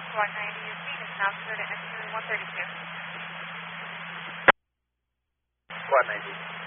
190 is seen as now clear to enter 132. 190.